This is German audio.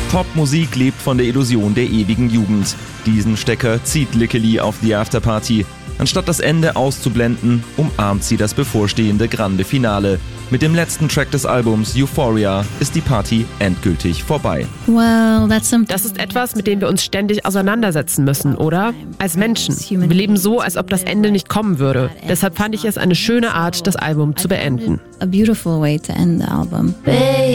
Popmusik lebt von der Illusion der ewigen Jugend. Diesen Stecker zieht Lickely auf The Afterparty. Anstatt das Ende auszublenden, umarmt sie das bevorstehende grande Finale. Mit dem letzten Track des Albums Euphoria ist die Party endgültig vorbei. Das ist etwas, mit dem wir uns ständig auseinandersetzen müssen, oder? Als Menschen. Wir leben so, als ob das Ende nicht kommen würde. Deshalb fand ich es eine schöne Art, das Album zu beenden.